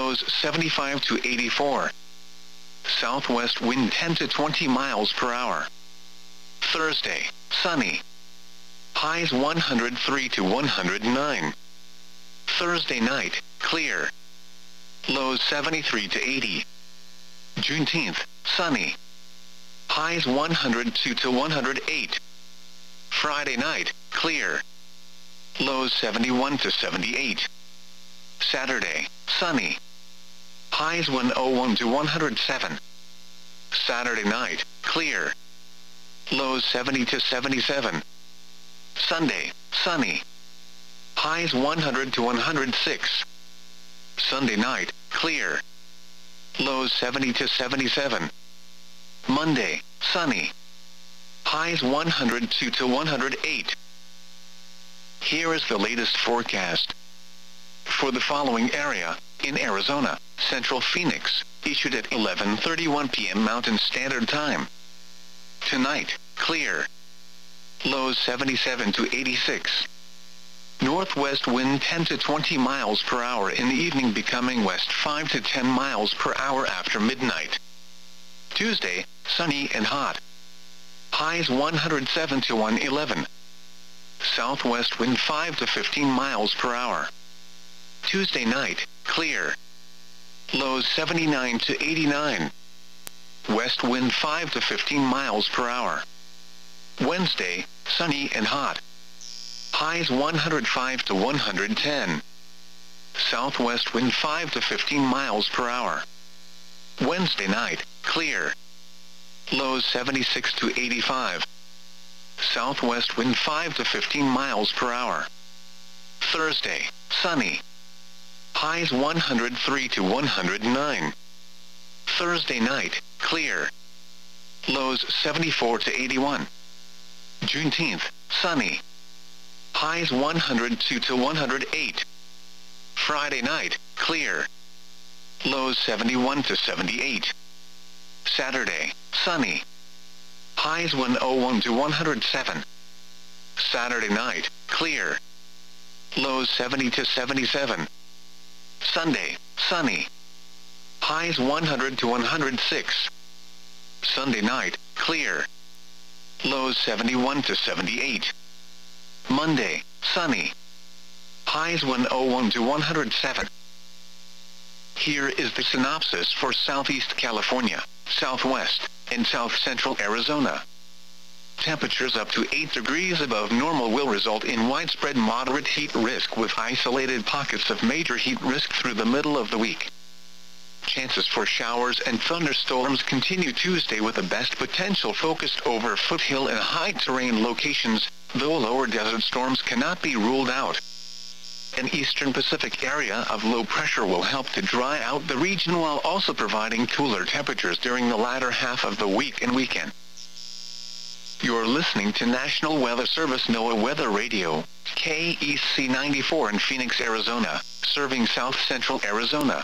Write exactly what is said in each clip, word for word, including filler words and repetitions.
lows seventy-five to eighty-four. Southwest wind ten to twenty miles per hour. Thursday, sunny. Highs one hundred three to one hundred nine. Thursday night, clear. Lows seventy-three to eighty. Juneteenth, sunny. Highs one hundred two to one hundred eight. Friday night, clear. Lows seventy-one to seventy-eight. Saturday, sunny. Highs one oh one to one hundred seven. Saturday night, clear. Lows seventy to seventy-seven. Sunday, sunny. Highs one hundred to one hundred six. Sunday night, clear. Lows seventy to seventy-seven. Monday, sunny. Highs one hundred two to one hundred eight. Here is the latest forecast. For the following area, in Arizona, Central Phoenix, issued at eleven thirty-one p m Mountain Standard Time. Tonight, clear. Lows seventy-seven to eighty-six. Northwest wind ten to twenty miles per hour in the evening, becoming west five to ten miles per hour after midnight. Tuesday, sunny and hot. Highs one hundred seven to one eleven. Southwest wind five to fifteen miles per hour. Tuesday night, clear. Lows seventy-nine to eighty-nine. West wind five to fifteen miles per hour. Wednesday, sunny and hot. Highs one hundred five to one hundred ten. Southwest wind five to fifteen miles per hour. Wednesday night, clear. Lows seventy-six to eighty-five. Southwest wind five to fifteen miles per hour. Thursday, sunny. Highs one hundred three to one hundred nine. Thursday night, clear. Lows seventy-four to eighty-one. Juneteenth, sunny. Highs one hundred two to one hundred eight. Friday night, clear. Lows seventy-one to seventy-eight. Saturday, sunny. Highs one oh one to one hundred seven. Saturday night, clear. Lows seventy to seventy-seven. Sunday, sunny. Highs one hundred to one hundred six. Sunday night, clear. Lows seventy-one to seventy-eight. Monday, sunny. Highs one oh one to one hundred seven. Here is the synopsis for Southeast California, Southwest, and South Central Arizona. Temperatures up to eight degrees above normal will result in widespread moderate heat risk, with isolated pockets of major heat risk through the middle of the week. Chances for showers and thunderstorms continue Tuesday, with the best potential focused over foothill and high terrain locations, though lower desert storms cannot be ruled out. An eastern Pacific area of low pressure will help to dry out the region, while also providing cooler temperatures during the latter half of the week and weekend. You're listening to National Weather Service NOAA Weather Radio, K E C ninety-four in Phoenix, Arizona, serving South Central Arizona.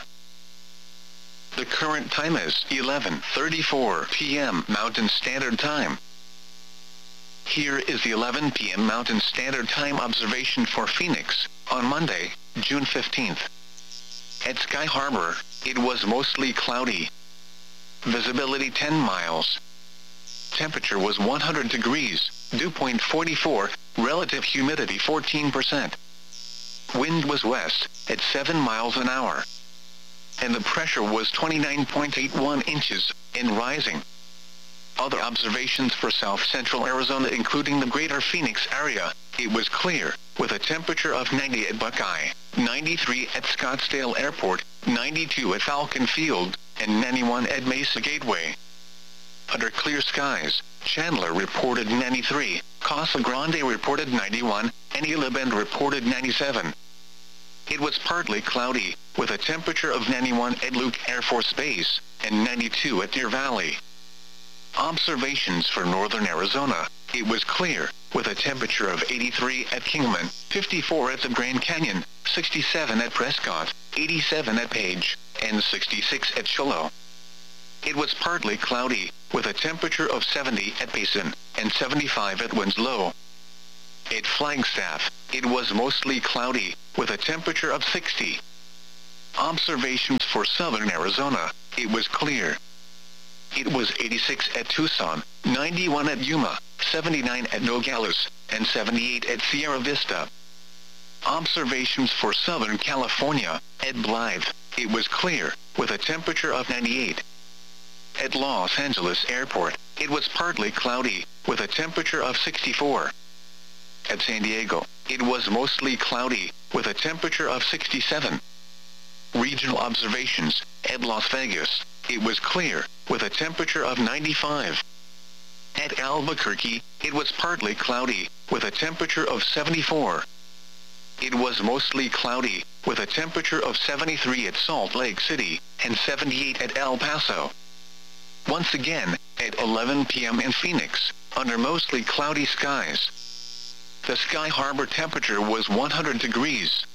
The current time is eleven thirty-four p m Mountain Standard Time. Here is the eleven p m Mountain Standard Time observation for Phoenix, on Monday, June fifteenth. At Sky Harbor, it was mostly cloudy. Visibility ten miles. Temperature was one hundred degrees, dew point forty-four, relative humidity fourteen percent. Wind was west, at seven miles an hour. And the pressure was twenty-nine point eight one inches, and rising. Other observations for South Central Arizona, including the greater Phoenix area, it was clear, with a temperature of ninety at Buckeye, ninety-three at Scottsdale Airport, ninety-two at Falcon Field, and ninety-one at Mesa Gateway. Under clear skies, Chandler reported ninety-three, Casa Grande reported ninety-one, and Isla Bend reported ninety-seven. It was partly cloudy, with a temperature of ninety-one at Luke Air Force Base, and ninety-two at Deer Valley. Observations for northern Arizona, it was clear, with a temperature of eighty-three at Kingman, fifty-four at the Grand Canyon, sixty-seven at Prescott, eighty-seven at Page, and sixty-six at Shiloh. It was partly cloudy, with a temperature of seventy at Payson, and seventy-five at Winslow. At Flagstaff, it was mostly cloudy, with a temperature of sixty. Observations for southern Arizona, it was clear. It was eighty-six at Tucson, ninety-one at Yuma, seventy-nine at Nogales, and seventy-eight at Sierra Vista. Observations for Southern California, at Blythe, it was clear, with a temperature of ninety-eight. At Los Angeles Airport, it was partly cloudy, with a temperature of sixty-four. At San Diego, it was mostly cloudy, with a temperature of sixty-seven. Regional observations, at Las Vegas, it was clear, with a temperature of ninety-five. At Albuquerque, it was partly cloudy, with a temperature of seventy-four. It was mostly cloudy, with a temperature of seventy-three at Salt Lake City, and seventy-eight at El Paso. Once again, at eleven p m in Phoenix, under mostly cloudy skies. The Sky Harbor temperature was one hundred degrees.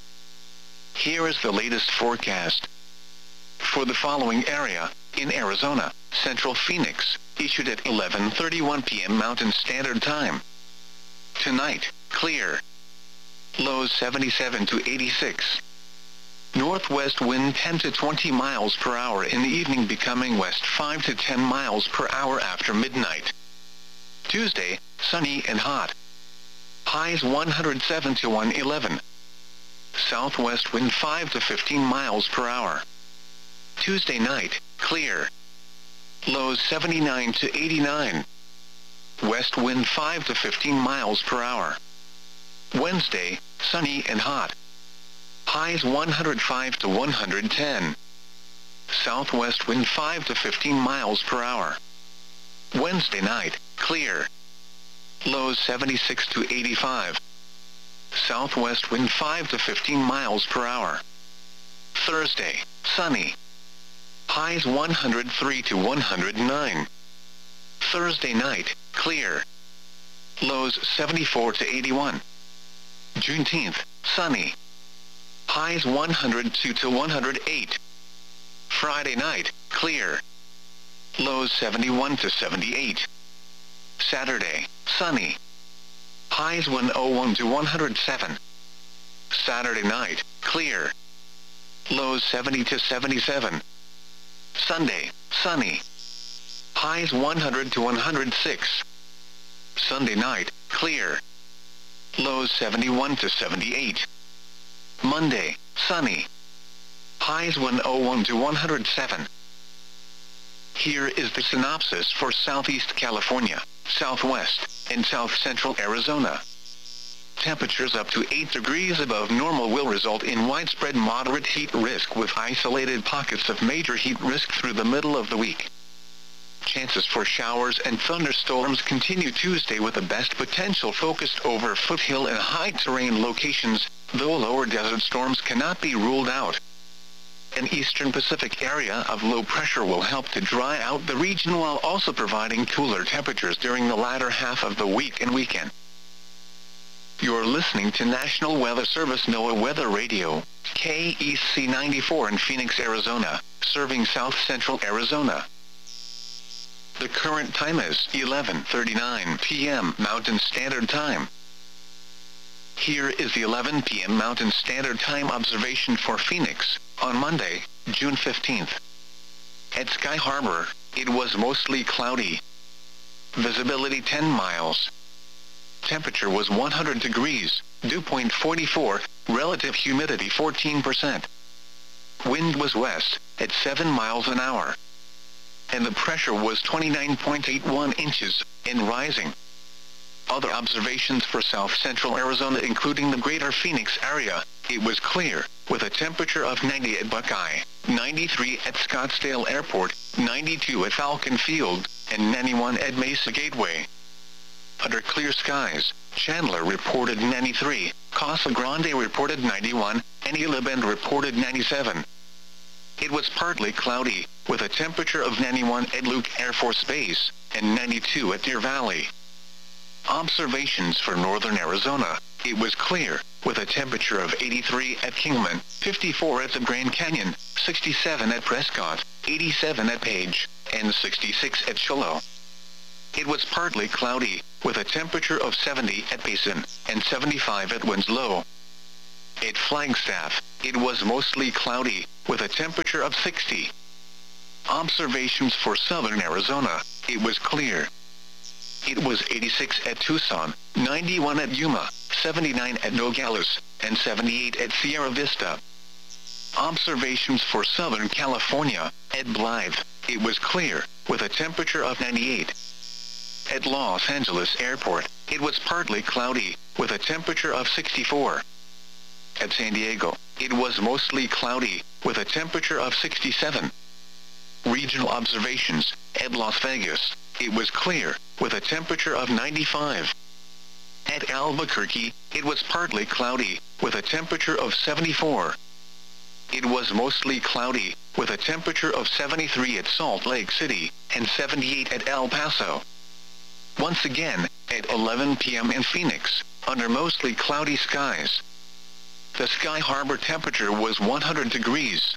Here is the latest forecast. For the following area, in Arizona, Central Phoenix, issued at eleven thirty-one p m Mountain Standard Time. Tonight, clear. Lows seventy-seven to eighty-six. Northwest wind ten to twenty miles per hour in the evening, becoming west five to ten miles per hour after midnight. Tuesday, sunny and hot. Highs one hundred seven to one hundred eleven. Southwest wind five to fifteen miles per hour. Tuesday night, clear. Lows seventy-nine to eighty-nine. West wind five to fifteen miles per hour. Wednesday, sunny and hot. Highs one hundred five to one hundred ten. Southwest wind five to fifteen miles per hour. Wednesday night, clear. Lows seventy-six to eighty-five. Southwest wind five to fifteen miles per hour. Thursday, sunny. Highs one hundred three to one hundred nine. Thursday night, clear. Lows seventy-four to eighty-one. Juneteenth, sunny. Highs one hundred two to one hundred eight. Friday night, clear. Lows seventy-one to seventy-eight. Saturday, sunny. Highs one oh one to one hundred seven. Saturday night, clear. Lows seventy to seventy-seven. Sunday, sunny. Highs one hundred to one hundred six. Sunday night, clear. Lows seventy-one to seventy-eight. Monday, sunny. Highs one oh one to one hundred seven. Here is the synopsis for Southeast California, Southwest, and South Central Arizona. Temperatures up to eight degrees above normal will result in widespread moderate heat risk, with isolated pockets of major heat risk through the middle of the week. Chances for showers and thunderstorms continue Tuesday, with the best potential focused over foothill and high terrain locations, though lower desert storms cannot be ruled out. An eastern Pacific area of low pressure will help to dry out the region, while also providing cooler temperatures during the latter half of the week and weekend. You're listening to National Weather Service NOAA Weather Radio, K E C ninety-four in Phoenix, Arizona, serving South Central Arizona. The current time is eleven thirty-nine p m Mountain Standard Time. Here is the eleven p m Mountain Standard Time observation for Phoenix, on Monday, June fifteenth. At Sky Harbor, it was mostly cloudy. Visibility ten miles. Temperature was one hundred degrees, dew point forty-four, relative humidity fourteen percent. Wind was west, at seven miles an hour. And the pressure was twenty-nine point eight one inches, and rising. Other observations for South Central Arizona, including the greater Phoenix area, it was clear, with a temperature of ninety at Buckeye, ninety-three at Scottsdale Airport, ninety-two at Falcon Field, and ninety-one at Mesa Gateway. Under clear skies, Chandler reported ninety-three, Casa Grande reported ninety-one, and Isla Bend reported ninety-seven. It was partly cloudy, with a temperature of ninety-one at Luke Air Force Base, and ninety-two at Deer Valley. Observations for northern Arizona, it was clear, with a temperature of eighty-three at Kingman, fifty-four at the Grand Canyon, sixty-seven at Prescott, eighty-seven at Page, and sixty-six at Shiloh. It was partly cloudy, with a temperature of seventy at Basin, and seventy-five at Winslow. At Flagstaff, it was mostly cloudy, with a temperature of sixty. Observations for southern Arizona, it was clear. It was eighty-six at Tucson, ninety-one at Yuma, seventy-nine at Nogales, and seventy-eight at Sierra Vista. Observations for Southern California, at Blythe, it was clear, with a temperature of ninety-eight. At Los Angeles Airport, it was partly cloudy, with a temperature of sixty-four. At San Diego, it was mostly cloudy, with a temperature of sixty-seven. Regional observations, at Las Vegas, it was clear, with a temperature of ninety-five. At Albuquerque, it was partly cloudy, with a temperature of seventy-four. It was mostly cloudy, with a temperature of seventy-three at Salt Lake City, and seventy-eight at El Paso. Once again, at eleven p m in Phoenix, under mostly cloudy skies. The Sky Harbor temperature was one hundred degrees.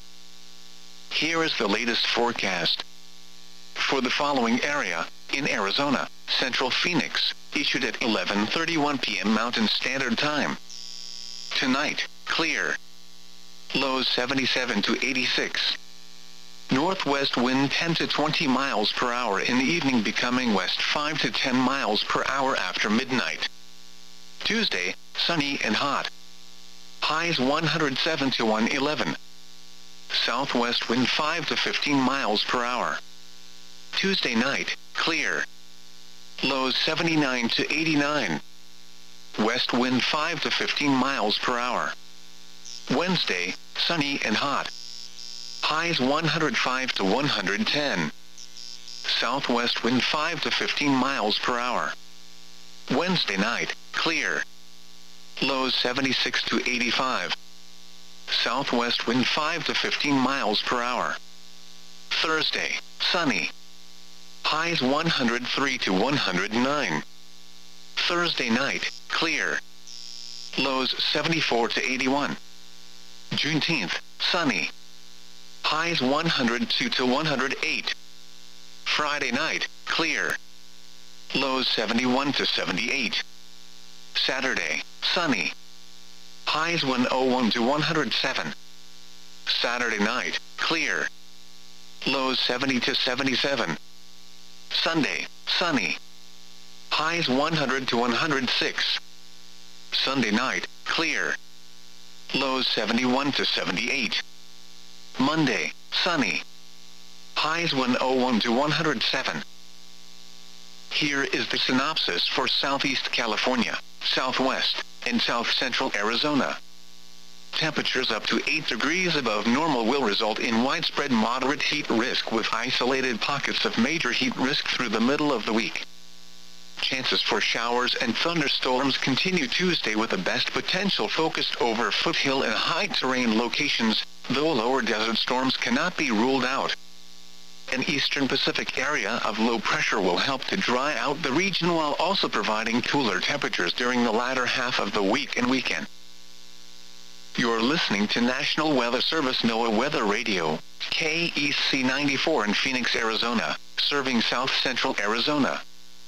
Here is the latest forecast. For the following area, in Arizona, Central Phoenix, issued at eleven thirty-one p m Mountain Standard Time. Tonight, clear. Lows seventy-seven to eighty-six. Northwest wind ten to twenty miles per hour in the evening, becoming west five to ten miles per hour after midnight. Tuesday, sunny and hot. Highs one hundred seven to one hundred eleven. Southwest wind five to fifteen miles per hour. Tuesday night, clear. Lows seventy-nine to eighty-nine. West wind five to fifteen miles per hour. Wednesday, sunny and hot. Highs one hundred five to one hundred ten. Southwest wind five to fifteen miles per hour. Wednesday night, clear. Lows seventy-six to eighty-five. Southwest wind five to fifteen miles per hour. Thursday, sunny. Highs one hundred three to one hundred nine. Thursday night, clear. Lows seventy-four to eighty-one. Juneteenth, sunny. Highs one hundred two to one hundred eight. Friday night, clear. Lows seventy-one to seventy-eight. Saturday, sunny. Highs one hundred one to one hundred seven. Saturday night, clear. Lows seventy to seventy-seven. Sunday, sunny. Highs one hundred to one hundred six. Sunday night, clear. Lows seventy-one to seventy-eight. Monday, sunny. Highs one hundred one to one hundred seven. Here is the synopsis for Southeast California, Southwest, and South Central Arizona. Temperatures up to eight degrees above normal will result in widespread moderate heat risk, with isolated pockets of major heat risk through the middle of the week. Chances for showers and thunderstorms continue Tuesday, with the best potential focused over foothill and high terrain locations, though lower desert storms cannot be ruled out. An eastern Pacific area of low pressure will help to dry out the region, while also providing cooler temperatures during the latter half of the week and weekend. You're listening to National Weather Service NOAA Weather Radio, K E C ninety-four in Phoenix, Arizona, serving South Central Arizona.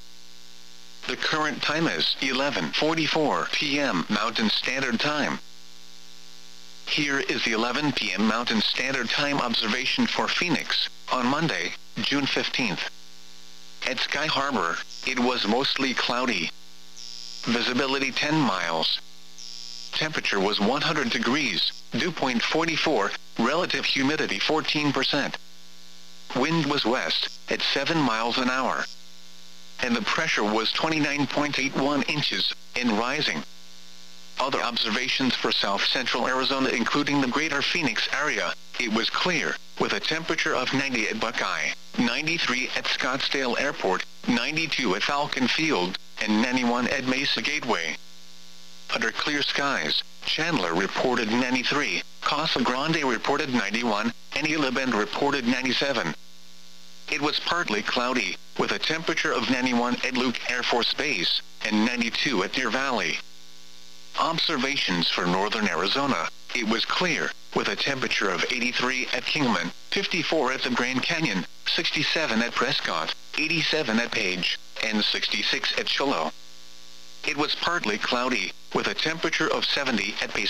The current time is eleven forty-four p m Mountain Standard Time. Here is the eleven p m Mountain Standard Time observation for Phoenix, on Monday, June fifteenth. At Sky Harbor, it was mostly cloudy. Visibility ten miles. Temperature was one hundred degrees, dew point forty-four, relative humidity fourteen percent. Wind was west, at seven miles an hour. And the pressure was twenty-nine point eight one inches, and rising. Other observations for South Central Arizona, including the greater Phoenix area, it was clear, with a temperature of ninety at Buckeye, ninety-three at Scottsdale Airport, ninety-two at Falcon Field, and ninety-one at Mesa Gateway. Under clear skies, Chandler reported ninety-three, Casa Grande reported ninety-one, and Isla Bend reported ninety-seven. It was partly cloudy, with a temperature of ninety-one at Luke Air Force Base, and ninety-two at Deer Valley. Observations for northern Arizona, it was clear, with a temperature of eighty-three at Kingman, fifty-four at the Grand Canyon, sixty-seven at Prescott, eighty-seven at Page, and sixty-six at Shiloh. It was partly cloudy, with a temperature of seventy at Payson,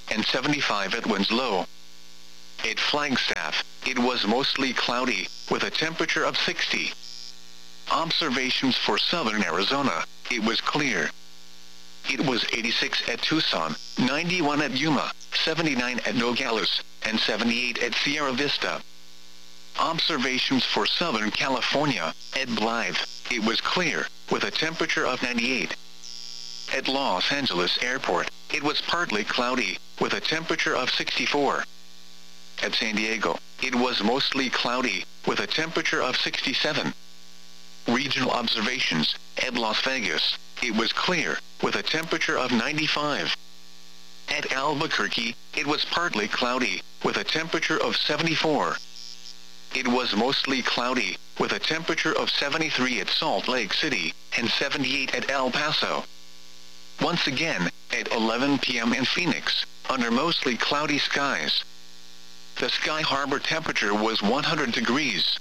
and seventy-five at Winslow. At Flagstaff, it was mostly cloudy, with a temperature of sixty. Observations for southern Arizona, it was clear. It was eighty-six at Tucson, ninety-one at Yuma, seventy-nine at Nogales, and seventy-eight at Sierra Vista. Observations for Southern California, at Blythe, it was clear, with a temperature of ninety-eight. At Los Angeles Airport, it was partly cloudy, with a temperature of sixty-four. At San Diego, it was mostly cloudy, with a temperature of sixty-seven. Regional observations, at Las Vegas, it was clear, with a temperature of ninety-five. At Albuquerque, it was partly cloudy, with a temperature of seventy-four. It was mostly cloudy, with a temperature of seventy-three at Salt Lake City, and seventy-eight at El Paso. Once again, at eleven p m in Phoenix, under mostly cloudy skies. The Sky Harbor temperature was one hundred degrees.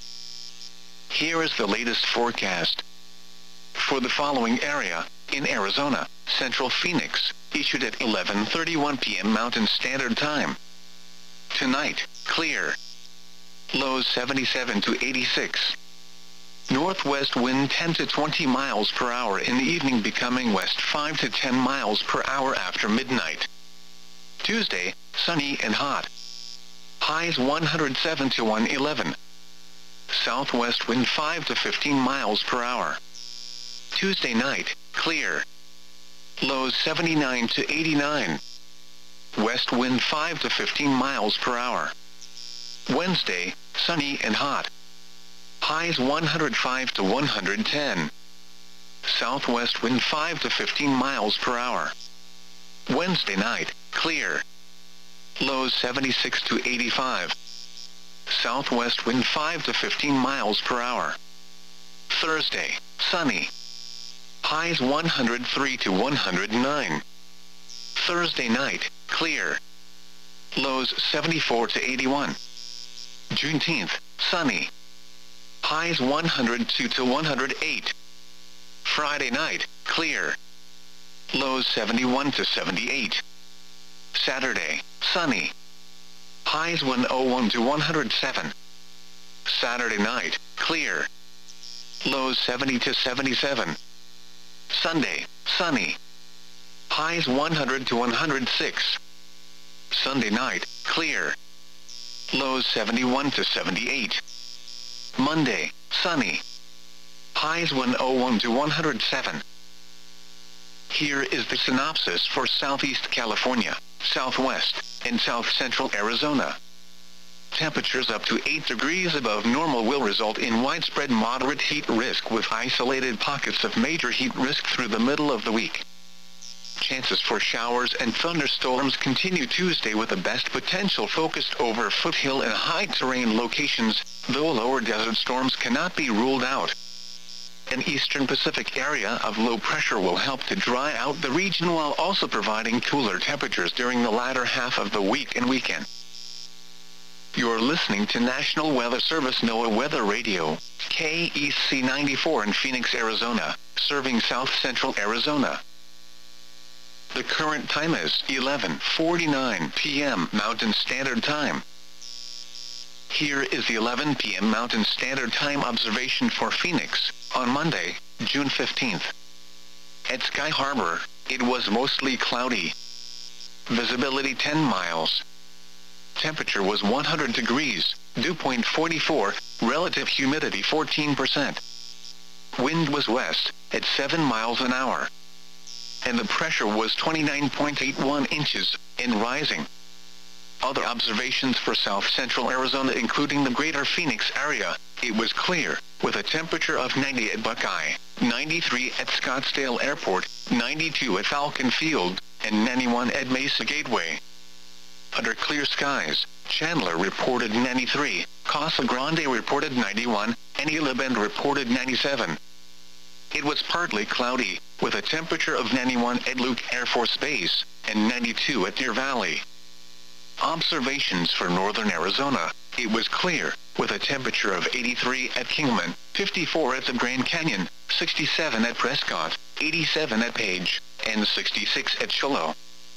Here is the latest forecast. For the following area, in Arizona, Central Phoenix, issued at eleven thirty-one p m Mountain Standard Time. Tonight, clear. Lows seventy-seven to eighty-six. Northwest wind ten to twenty miles per hour in the evening, becoming west five to ten miles per hour after midnight. Tuesday, sunny and hot. Highs one hundred seven to one hundred eleven. Southwest wind five to fifteen miles per hour. Tuesday night, clear. Lows seventy-nine to eighty-nine. West wind five to fifteen miles per hour. Wednesday, sunny and hot. Highs one hundred five to one hundred ten. Southwest wind five to fifteen miles per hour. Wednesday night, clear. Lows seventy-six to eighty-five. Southwest wind five to fifteen miles per hour. Thursday, sunny. Highs one hundred three to one hundred nine. Thursday night, clear. Lows seventy-four to eighty-one. Juneteenth, sunny. Highs one hundred two to one hundred eight. Friday night, clear. Lows seventy-one to seventy-eight. Saturday, sunny. Highs one oh one to one hundred seven. Saturday night, clear. Lows seventy to seventy-seven. Sunday, sunny. Highs one hundred to one hundred six. Sunday night, clear. Lows seventy-one to seventy-eight. Monday, sunny. Highs one oh one to one hundred seven. Here is the synopsis for Southeast California, Southwest, and South Central Arizona. Temperatures up to eight degrees above normal will result in widespread moderate heat risk, with isolated pockets of major heat risk through the middle of the week. Chances for showers and thunderstorms continue Tuesday, with the best potential focused over foothill and high terrain locations, though lower desert storms cannot be ruled out. An eastern Pacific area of low pressure will help to dry out the region, while also providing cooler temperatures during the latter half of the week and weekend. You're listening to National Weather Service NOAA Weather Radio, K E C ninety-four in Phoenix, Arizona, serving South Central Arizona. The current time is eleven forty-nine p m Mountain Standard Time. Here is the eleven p m Mountain Standard Time observation for Phoenix, on Monday, June fifteenth. At Sky Harbor, it was mostly cloudy. Visibility ten miles. Temperature was one hundred degrees, dew point forty-four, relative humidity fourteen percent. Wind was west, at seven miles an hour. And the pressure was twenty-nine point eight one inches, and rising. Other observations for South Central Arizona, including the greater Phoenix area, it was clear, with a temperature of ninety at Buckeye, ninety-three at Scottsdale Airport, ninety-two at Falcon Field, and ninety-one at Mesa Gateway. Under clear skies, Chandler reported ninety-three, Casa Grande reported ninety-one, and Isla Bend reported ninety-seven. It was partly cloudy, with a temperature of ninety-one at Luke Air Force Base, and ninety-two at Deer Valley. Observations for northern Arizona, it was clear, with a temperature of eighty-three at Kingman, fifty-four at the Grand Canyon, sixty-seven at Prescott, eighty-seven at Page, and sixty-six at Shiloh.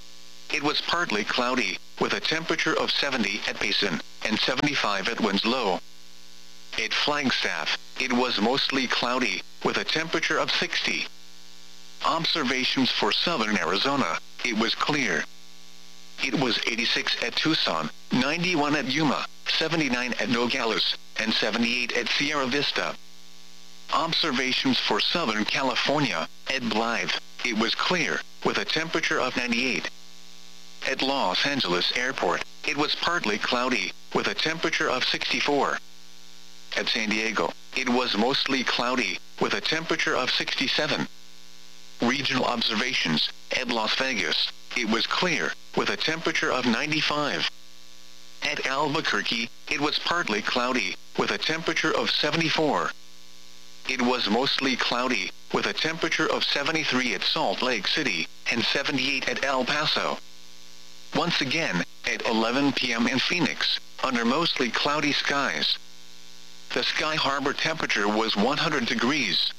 it was partly cloudy, with a temperature of seventy at Payson, and seventy-five at Winslow. At Flagstaff, it was mostly cloudy, with a temperature of sixty. Observations for southern Arizona, it was clear. It was eighty-six at Tucson, ninety-one at Yuma, seventy-nine at Nogales, and seventy-eight at Sierra Vista. Observations for Southern California, at Blythe, it was clear, with a temperature of ninety-eight. At Los Angeles Airport, it was partly cloudy, with a temperature of sixty-four. At San Diego, it was mostly cloudy, with a temperature of sixty-seven. Regional observations, at Las Vegas, it was clear, with a temperature of ninety-five. At Albuquerque, it was partly cloudy, with a temperature of seventy-four. It was mostly cloudy, with a temperature of seventy-three at Salt Lake City, and seventy-eight at El Paso. Once again, at eleven p m in Phoenix, under mostly cloudy skies. The Sky Harbor temperature was one hundred degrees.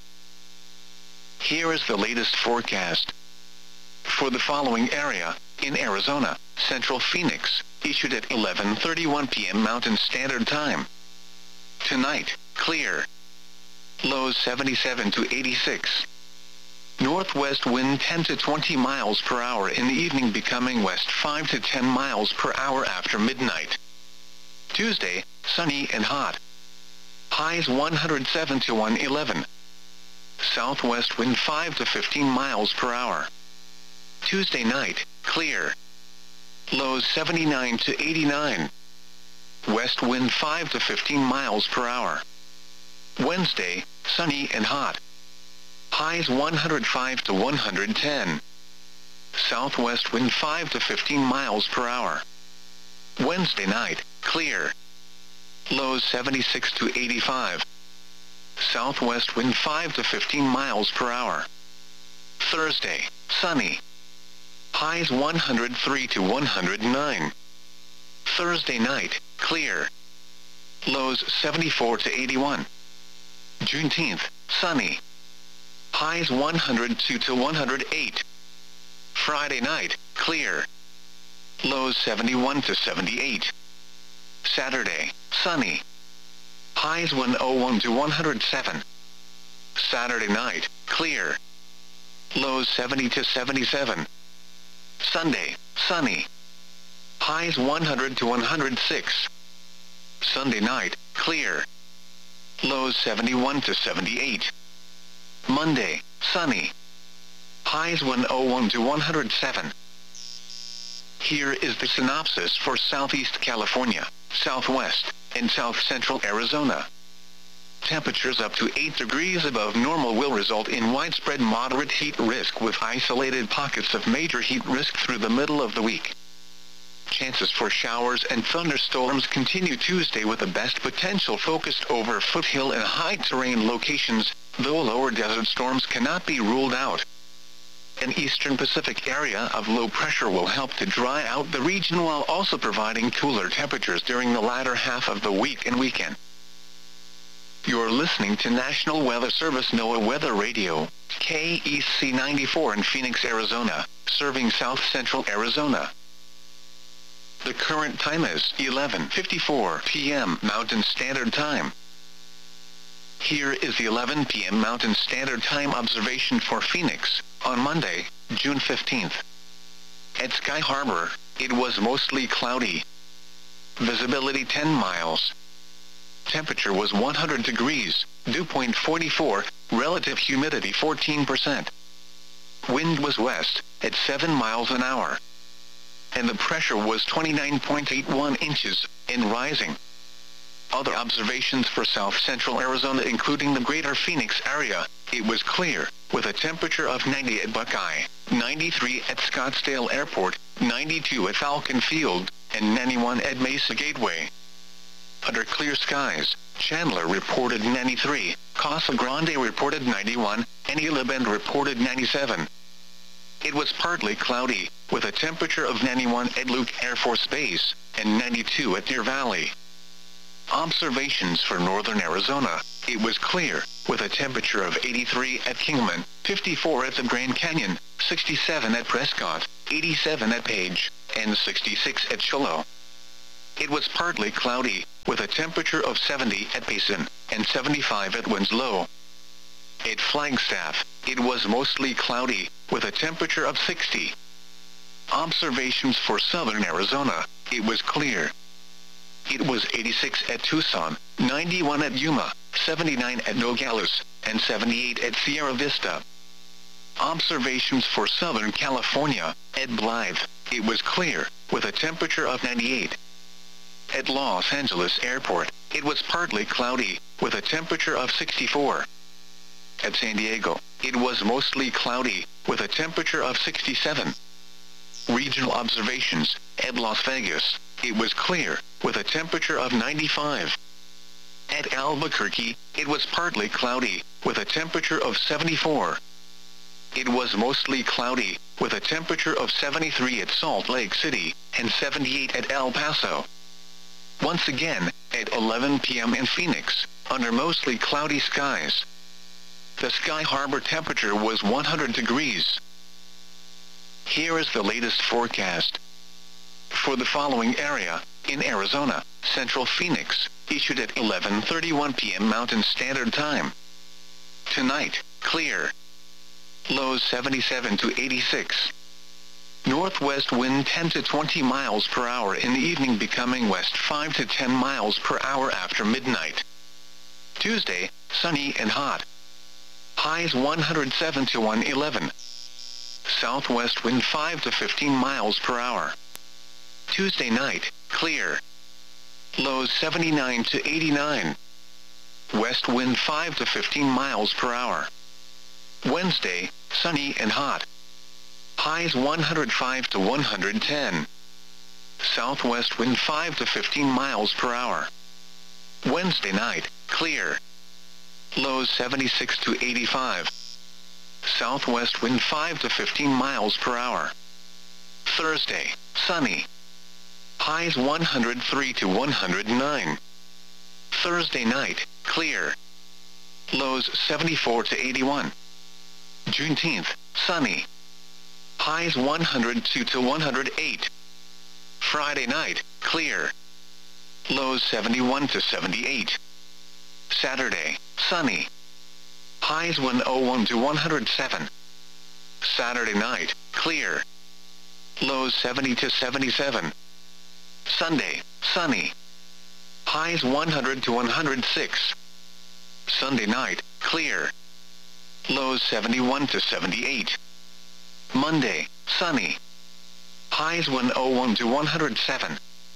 Here is the latest forecast. For the following area, in Arizona, Central Phoenix, issued at eleven thirty-one p m Mountain Standard Time. Tonight, clear. Lows seventy-seven to eighty-six. Northwest wind ten to twenty miles per hour in the evening, becoming west five to ten miles per hour after midnight. Tuesday, sunny and hot. Highs one hundred seven to one eleven. Southwest wind five to fifteen miles per hour. Tuesday night, clear. Lows seventy-nine to eighty-nine. West wind five to fifteen miles per hour. Wednesday, sunny and hot. Highs one hundred five to one hundred ten. Southwest wind five to fifteen miles per hour. Wednesday night, clear. Lows seventy-six to eighty-five. Southwest wind five to fifteen miles per hour. Thursday, sunny. Highs one hundred three to one hundred nine. Thursday night, clear. Lows seventy-four to eighty-one. Juneteenth, sunny. Highs one hundred two to one hundred eight. Friday night, clear. Lows seventy-one to seventy-eight. Saturday, sunny. Highs one oh one to one hundred seven. Saturday night, clear. Lows seventy to seventy-seven. Sunday, sunny. Highs one hundred to one hundred six. Sunday night, clear. Lows seventy-one to seventy-eight. Monday, sunny. Highs one oh one to one hundred seven. Here is the synopsis for Southeast California, Southwest, and South Central Arizona. Temperatures up to eight degrees above normal will result in widespread moderate heat risk, with isolated pockets of major heat risk through the middle of the week. Chances for showers and thunderstorms continue Tuesday, with the best potential focused over foothill and high terrain locations, though lower desert storms cannot be ruled out. An eastern Pacific area of low pressure will help to dry out the region, while also providing cooler temperatures during the latter half of the week and weekend. You're listening to National Weather Service NOAA Weather Radio, K E C ninety-four in Phoenix, Arizona, serving South Central Arizona. The current time is eleven fifty-four p m Mountain Standard Time. Here is the eleven p m Mountain Standard Time observation for Phoenix, on Monday, June fifteenth. At Sky Harbor, it was mostly cloudy. Visibility ten miles. Temperature was one hundred degrees, dew point forty-four, relative humidity fourteen percent. Wind was west, at seven miles an hour. And the pressure was twenty-nine point eight one inches, and rising. Other observations for South Central Arizona, including the greater Phoenix area, it was clear, with a temperature of ninety at Buckeye, ninety-three at Scottsdale Airport, ninety-two at Falcon Field, and ninety-one at Mesa Gateway. Under clear skies, Chandler reported ninety-three, Casa Grande reported ninety-one, and Isla Bend reported ninety-seven. It was partly cloudy, with a temperature of ninety-one at Luke Air Force Base, and ninety-two at Deer Valley. Observations for northern Arizona, it was clear, with a temperature of eighty-three at Kingman, fifty-four at the Grand Canyon, sixty-seven at Prescott, eighty-seven at Page, and sixty-six at Shiloh. It was partly cloudy, with a temperature of seventy at Payson, and seventy-five at Winslow. At Flagstaff, it was mostly cloudy, with a temperature of sixty. Observations for southern Arizona, it was clear. It was eighty-six at Tucson, ninety-one at Yuma, seventy-nine at Nogales, and seventy-eight at Sierra Vista. Observations for Southern California, at Blythe, it was clear, with a temperature of ninety-eight. At Los Angeles Airport, it was partly cloudy, with a temperature of sixty-four. At San Diego, it was mostly cloudy, with a temperature of sixty-seven. Regional observations, at Las Vegas, it was clear, with a temperature of ninety-five. At Albuquerque, it was partly cloudy, with a temperature of seventy-four. It was mostly cloudy, with a temperature of seventy-three at Salt Lake City, and seventy-eight at El Paso. Once again, at eleven p m in Phoenix, under mostly cloudy skies. The Sky Harbor temperature was one hundred degrees. Here is the latest forecast. For the following area, in Arizona, Central Phoenix, issued at eleven thirty-one p m Mountain Standard Time. Tonight, clear. Lows seventy-seven to eighty-six. Northwest wind ten to twenty miles per hour in the evening, becoming west five to ten miles per hour after midnight. Tuesday, sunny and hot. Highs one hundred seven to one hundred eleven. Southwest wind five to fifteen miles per hour. Tuesday night, clear. Lows seventy-nine to eighty-nine. West wind five to fifteen miles per hour. Wednesday, sunny and hot. Highs one hundred five to one hundred ten. Southwest wind five to fifteen miles per hour. Wednesday night, clear. Lows seventy-six to eighty-five. Southwest wind five to fifteen miles per hour. Thursday, sunny. Highs one hundred three to one hundred nine. Thursday night, clear. Lows seventy-four to eighty-one. Juneteenth, sunny. Highs one hundred two to one hundred eight. Friday night, clear. Lows seventy-one to seventy-eight. Saturday, sunny. Highs one oh one to one hundred seven. Saturday night, clear. Lows seventy to seventy-seven. Sunday, sunny. Highs one hundred to one hundred six. Sunday night, clear. Lows seventy-one to seventy-eight. Monday, sunny. Highs one oh one to one hundred seven.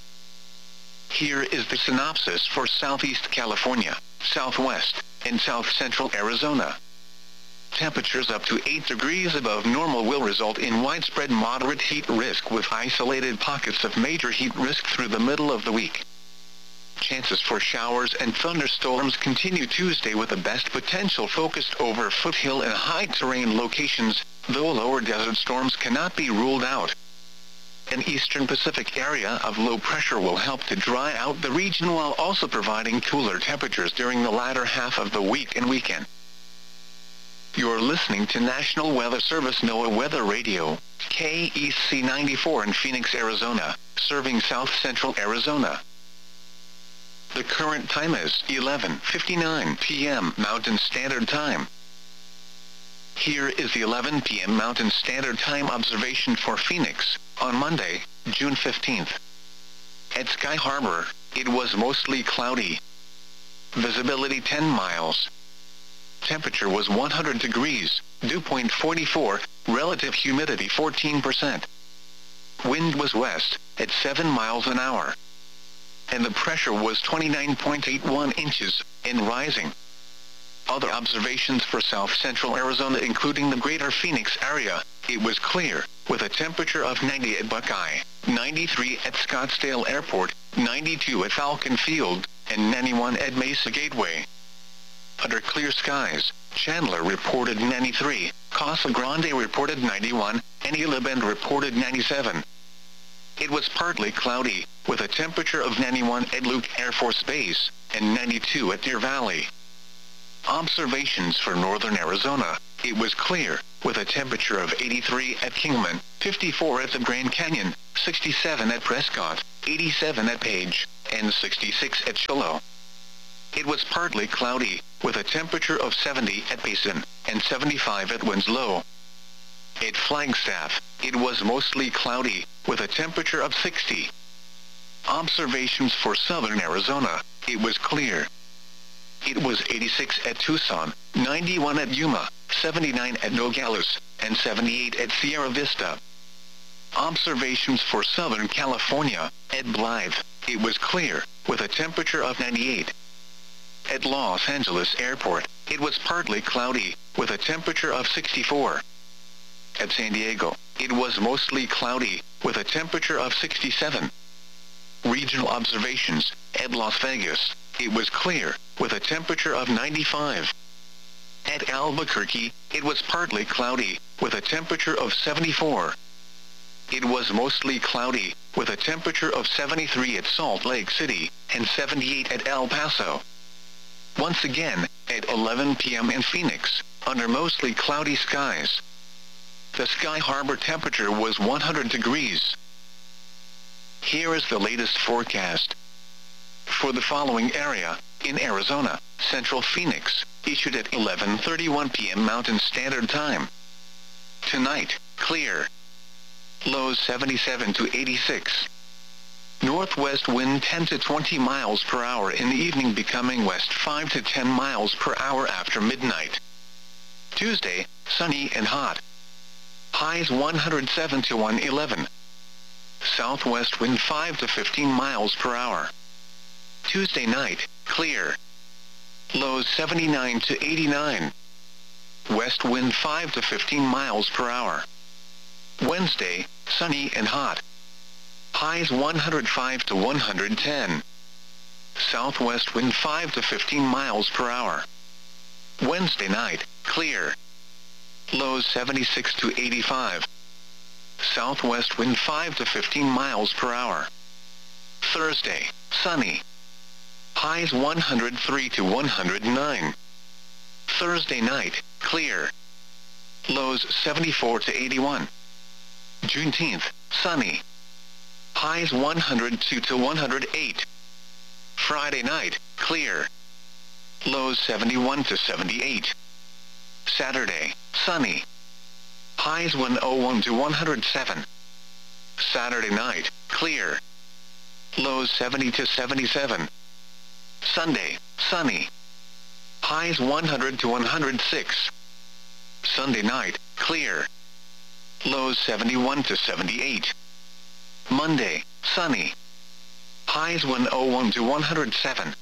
Here is the synopsis for Southeast California, Southwest, and South Central Arizona. Temperatures up to eight degrees above normal will result in widespread moderate heat risk, with isolated pockets of major heat risk through the middle of the week. Chances for showers and thunderstorms continue Tuesday, with the best potential focused over foothill and high terrain locations, though lower desert storms cannot be ruled out. An eastern Pacific area of low pressure will help to dry out the region, while also providing cooler temperatures during the latter half of the week and weekend. You're listening to National Weather Service NOAA Weather Radio, K E C ninety-four in Phoenix, Arizona, serving South Central Arizona. The current time is eleven fifty-nine p m Mountain Standard Time. Here is the eleven p m Mountain Standard Time observation for Phoenix, on Monday, June fifteenth. At Sky Harbor, it was mostly cloudy. Visibility ten miles. Temperature was one hundred degrees, dew point forty-four, relative humidity fourteen percent. Wind was west, at seven miles an hour. And the pressure was twenty-nine point eight one inches, and rising. Other observations for South Central Arizona, including the greater Phoenix area, it was clear, with a temperature of ninety at Buckeye, ninety-three at Scottsdale Airport, ninety-two at Falcon Field, and ninety-one at Mesa Gateway. Under clear skies, Chandler reported ninety-three, Casa Grande reported ninety-one, and Isla Bend reported ninety-seven. It was partly cloudy, with a temperature of ninety-one at Luke Air Force Base, and ninety-two at Deer Valley. Observations for northern Arizona, it was clear, with a temperature of eighty-three at Kingman, fifty-four at the Grand Canyon, sixty-seven at Prescott, eighty-seven at Page, and sixty-six at Shiloh. It was partly cloudy, with a temperature of seventy at Payson, and seventy-five at Winslow. At Flagstaff, it was mostly cloudy, with a temperature of sixty. Observations for southern Arizona, it was clear. It was eighty-six at Tucson, ninety-one at Yuma, seventy-nine at Nogales, and seventy-eight at Sierra Vista. Observations for southern California, at Blythe, it was clear, with a temperature of ninety-eight. At Los Angeles Airport, it was partly cloudy, with a temperature of sixty-four. At San Diego, it was mostly cloudy, with a temperature of sixty-seven. Regional observations, at Las Vegas, it was clear, with a temperature of ninety-five. At Albuquerque, it was partly cloudy, with a temperature of seventy-four. It was mostly cloudy, with a temperature of seventy-three at Salt Lake City, and seventy-eight at El Paso. Once again, at eleven p m in Phoenix, under mostly cloudy skies. The Sky Harbor temperature was one hundred degrees. Here is the latest forecast. For the following area, in Arizona, Central Phoenix, issued at eleven thirty-one p m Mountain Standard Time. Tonight, clear. Lows seventy-seven to eighty-six. Northwest wind ten to twenty miles per hour in the evening, becoming west five to ten miles per hour after midnight. Tuesday, sunny and hot. Highs one hundred seven to one hundred eleven. Southwest wind five to fifteen miles per hour. Tuesday night, clear. Lows seventy-nine to eighty-nine. West wind five to fifteen miles per hour. Wednesday, sunny and hot. Highs one hundred five to one hundred ten. Southwest wind five to fifteen miles per hour. Wednesday night, clear. Lows seventy-six to eighty-five. Southwest wind five to fifteen miles per hour. Thursday, sunny. Highs one hundred three to one hundred nine. Thursday night, clear. Lows seventy-four to eighty-one. Juneteenth, sunny. Highs one hundred two to one hundred eight. Friday night, clear. Lows seventy-one to seventy-eight. Saturday, sunny. Highs one oh one to one hundred seven. Saturday night, clear. Lows seventy to seventy-seven. Sunday, sunny. Highs one hundred to one hundred six. Sunday night, clear. Lows seventy-one to seventy-eight. Monday, sunny. Highs one oh one to one hundred seven.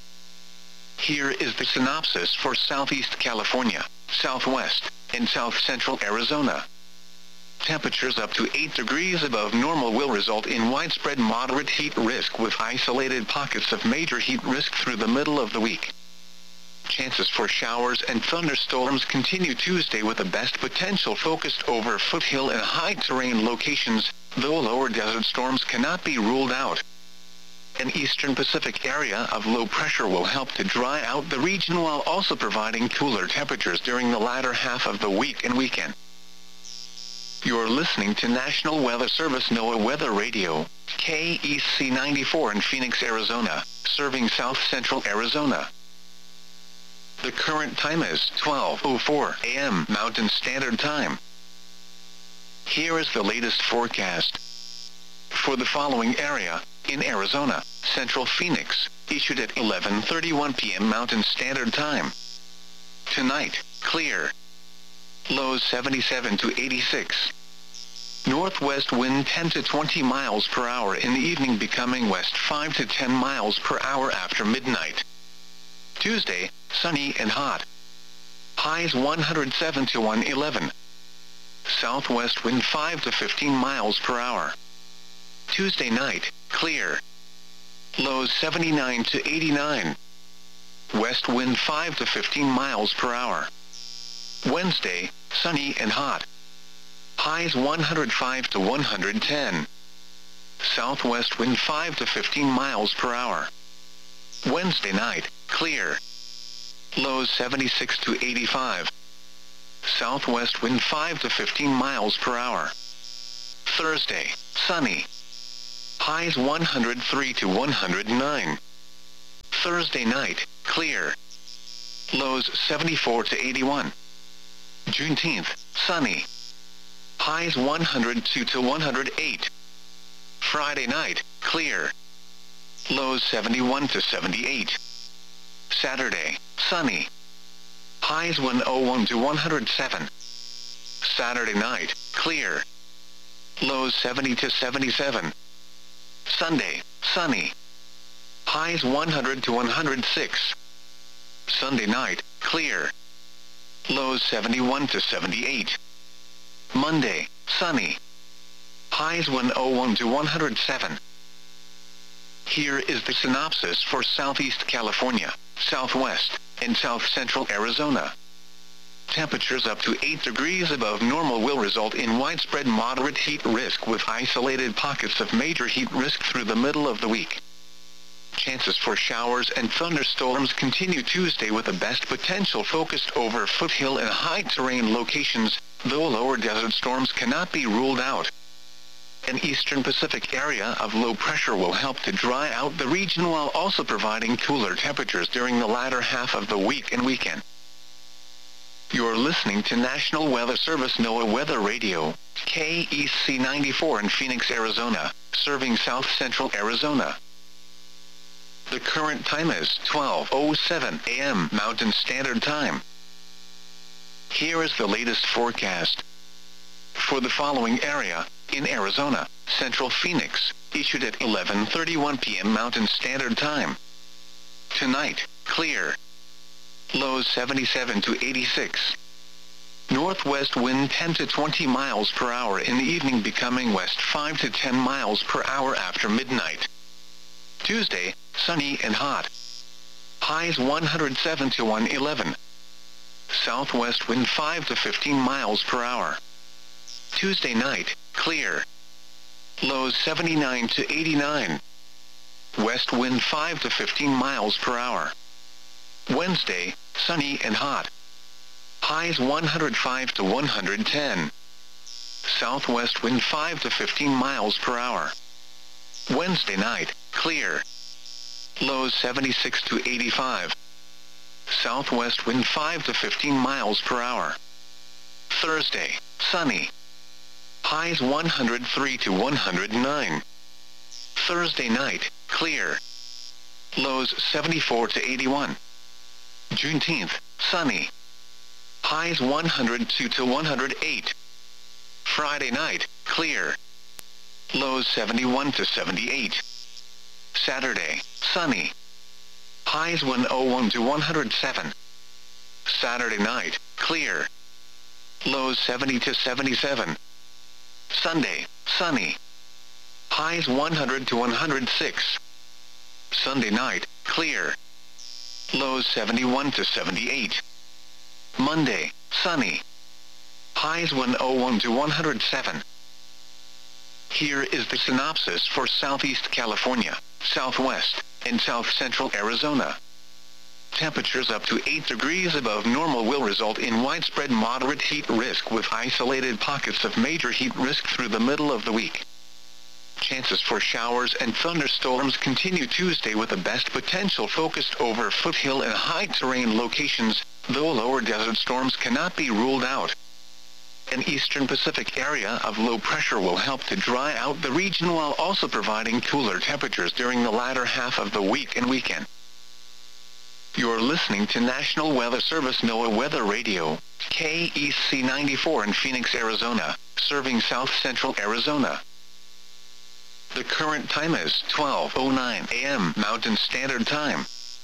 Here is the synopsis for Southeast California, Southwest, and South Central Arizona. Temperatures up to eight degrees above normal will result in widespread moderate heat risk, with isolated pockets of major heat risk through the middle of the week. Chances for showers and thunderstorms continue Tuesday, with the best potential focused over foothill and high terrain locations, though lower desert storms cannot be ruled out. An eastern Pacific area of low pressure will help to dry out the region, while also providing cooler temperatures during the latter half of the week and weekend. You're listening to National Weather Service NOAA Weather Radio, K E C ninety-four in Phoenix, Arizona, serving South Central Arizona. The current time is twelve oh four a m Mountain Standard Time. Here is the latest forecast. For the following area, in Arizona, Central Phoenix, issued at eleven thirty-one p m Mountain Standard Time. Tonight, clear. Lows seventy-seven to eighty-six. Northwest wind ten to twenty miles per hour in the evening, becoming west five to ten miles per hour after midnight. Tuesday, sunny and hot. Highs one hundred seven to one hundred eleven. Southwest wind five to fifteen miles per hour. Tuesday night, clear. Lows seventy-nine to eighty-nine. West wind five to fifteen miles per hour. Wednesday, sunny and hot. Highs one hundred five to one hundred ten. Southwest wind five to fifteen miles per hour. Wednesday night, clear. Lows seventy-six to eighty-five. southwest wind five to fifteen miles per hour. Thursday, sunny. Highs one hundred three to one hundred nine. Thursday night, clear. Lows seventy-four to eighty-one. Juneteenth, sunny. Highs one hundred two to one hundred eight. Friday night, clear. Lows seventy-one to seventy-eight. Saturday, sunny. Highs one oh one to one hundred seven. Saturday night, clear. Lows seventy to seventy-seven. Sunday, sunny. Highs one hundred to one hundred six. Sunday night, clear. Lows seventy-one to seventy-eight. Monday, sunny. Highs one oh one to one hundred seven. Here is the synopsis for Southeast California, Southwest, and South Central Arizona. Temperatures up to eight degrees above normal will result in widespread moderate heat risk with isolated pockets of major heat risk through the middle of the week. Chances for showers and thunderstorms continue Tuesday with the best potential focused over foothill and high terrain locations, though lower desert storms cannot be ruled out. An eastern Pacific area of low pressure will help to dry out the region while also providing cooler temperatures during the latter half of the week and weekend. You're listening to National Weather Service NOAA Weather Radio, K E C ninety-four in Phoenix, Arizona, serving South Central Arizona. The current time is twelve oh seven a m Mountain Standard Time. Here is the latest forecast. For the following area, in Arizona, Central Phoenix, issued at eleven thirty-one p m Mountain Standard Time. Tonight, clear. Lows seventy-seven to eighty-six. Northwest wind ten to twenty miles per hour in the evening, becoming west five to ten miles per hour after midnight. Tuesday, sunny and hot. Highs one hundred seven to one eleven. Southwest wind five to fifteen miles per hour. Tuesday night, clear. Lows seventy-nine to eighty-nine. West wind five to fifteen miles per hour. Wednesday, sunny and hot. Highs one hundred five to one hundred ten. Southwest wind five to fifteen miles per hour. Wednesday night, clear. Lows seventy-six to eighty-five. Southwest wind five to fifteen miles per hour. Thursday, sunny. Highs one hundred three to one hundred nine. Thursday night, clear. Lows seventy-four to eighty-one. Juneteenth, sunny. Highs one hundred two to one hundred eight. Friday night, clear. Lows seventy-one to seventy-eight. Saturday, sunny. Highs one oh one to one hundred seven. Saturday night, clear. Lows seventy to seventy-seven. Sunday, sunny. Highs one hundred to one hundred six. Sunday night, clear. Lows seventy-one to seventy-eight. Monday, sunny. Highs one oh one to one hundred seven. Here is the synopsis for Southeast California, Southwest, and South Central Arizona. Temperatures up to eight degrees above normal will result in widespread moderate heat risk with isolated pockets of major heat risk through the middle of the week. Chances for showers and thunderstorms continue Tuesday with the best potential focused over foothill and high terrain locations, though lower desert storms cannot be ruled out. An eastern Pacific area of low pressure will help to dry out the region while also providing cooler temperatures during the latter half of the week and weekend. You're listening to National Weather Service NOAA Weather Radio, K E C ninety-four in Phoenix, Arizona, serving South Central Arizona. The current time is twelve oh nine a m Mountain Standard Time.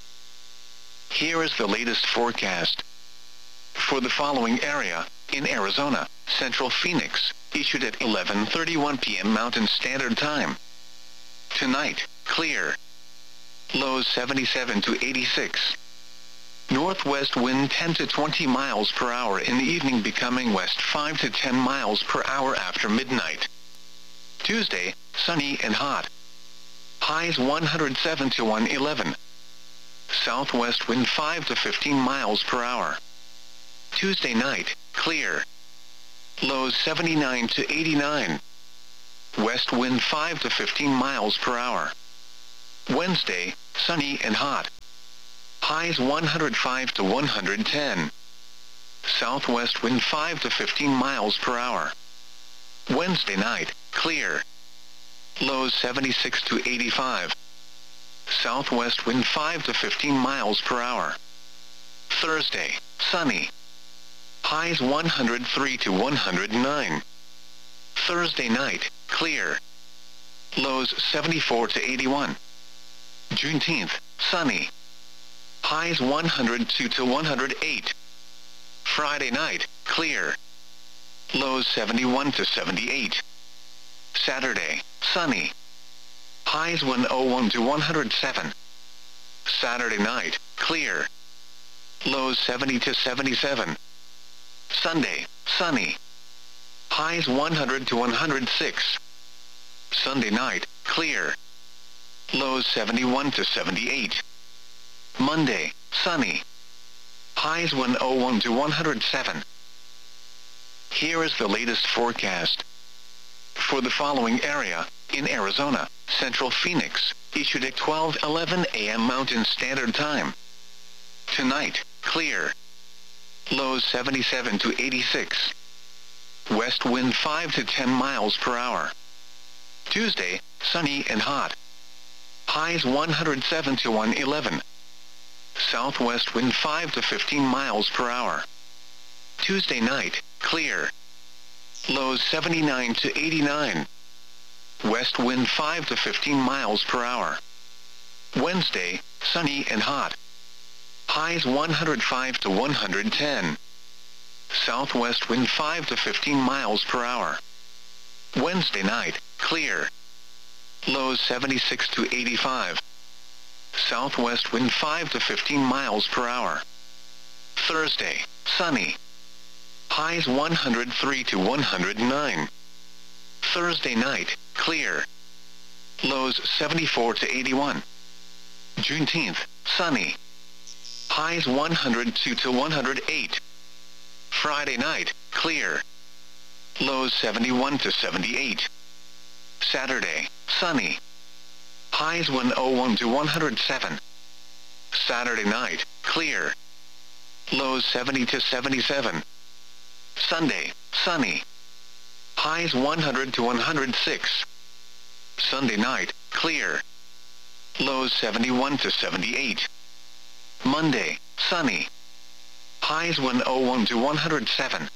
Here is the latest forecast. For the following area, in Arizona, Central Phoenix, issued at eleven thirty-one p m Mountain Standard Time. Tonight, clear. Lows seventy-seven to eighty-six. Northwest wind ten to twenty miles per hour in the evening, becoming west five to ten miles per hour after midnight. Tuesday, sunny and hot. Highs one hundred seven to one eleven. Southwest wind five to fifteen miles per hour. Tuesday night, clear. Lows seventy-nine to eighty-nine. West wind five to fifteen miles per hour. Wednesday, sunny and hot. Highs one hundred five to one hundred ten. Southwest wind five to fifteen miles per hour. Wednesday night, clear. Lows seventy-six to eighty-five. Southwest wind five to fifteen miles per hour. Thursday, sunny. Highs one hundred three to one hundred nine. Thursday night, clear. Lows seventy-four to eighty-one. Juneteenth, sunny. Highs one hundred two to one hundred eight. Friday night, clear. Lows seventy-one to seventy-eight. Saturday, sunny. Highs one oh one to one hundred seven. Saturday night, clear. Lows seventy to seventy-seven. Sunday, sunny. Highs one hundred to one hundred six. Sunday night, clear. Lows seventy-one to seventy-eight. Monday, sunny. Highs one oh one to one hundred seven. Here is the latest forecast. For the following area, in Arizona, Central Phoenix, issued at twelve eleven a m Mountain Standard Time. Tonight, clear. Lows seventy-seven to eighty-six. West wind five to ten miles per hour. Tuesday, sunny and hot. Highs one hundred seven to one eleven. Southwest wind five to fifteen miles per hour. Tuesday night, clear. Lows seventy-nine to eighty-nine. West wind five to fifteen miles per hour. Wednesday, sunny and hot. Highs one hundred five to one hundred ten. Southwest wind five to fifteen miles per hour. Wednesday night, clear. Lows seventy-six to eighty-five. Southwest wind five to fifteen miles per hour. Thursday, sunny. Highs one hundred three to one hundred nine. Thursday night, clear. Lows seventy-four to eighty-one. Juneteenth, sunny. Highs one hundred two to one hundred eight. Friday night, clear. Lows seventy-one to seventy-eight. Saturday, sunny. Highs one oh one to one hundred seven. Saturday night, clear. Lows seventy to seventy-seven. Sunday, sunny. Highs one hundred to one hundred six. Sunday night, clear. Lows seventy-one to seventy-eight. Monday, sunny. Highs one oh one to one hundred seven.